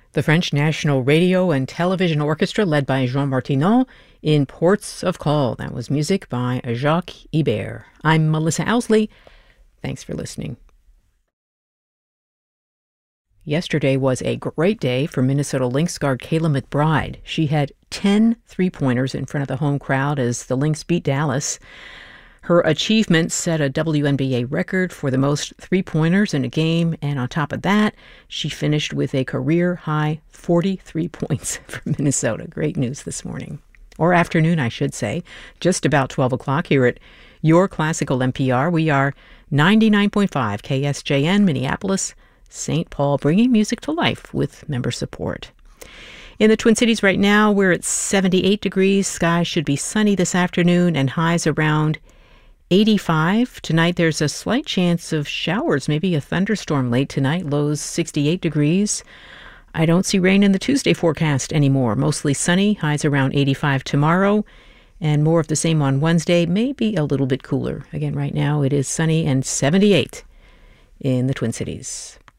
The French National Radio and Television Orchestra, led by Jean Martineau, in Ports of Call. That was music by Jacques Ibert. I'm Melissa Owsley. Thanks for listening. Yesterday was a great day for Minnesota Lynx guard Kayla McBride. She had 10 three-pointers in front of the home crowd as the Lynx beat Dallas. Her achievement set a WNBA record for the most three-pointers in a game, and on top of that, she finished with a career-high 43 points for Minnesota. Great news this morning. Or afternoon, I should say. Just about 12 o'clock here at your classical NPR. We are 99.5 KSJN, Minneapolis, St. Paul, bringing music to life with member support. In the Twin Cities right now, we're at 78 degrees. Skies should be sunny this afternoon and highs around 85. Tonight, there's a slight chance of showers, maybe a thunderstorm late tonight. Lows 68 degrees. I don't see rain in the Tuesday forecast anymore. Mostly sunny, highs around 85 tomorrow, and more of the same on Wednesday, maybe a little bit cooler. Again, right now it is sunny and 78 in the Twin Cities.